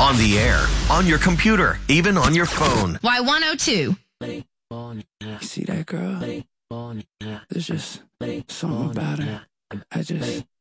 On the air, on your computer, even on your phone. Y102. You see that girl? There's just something about her. I just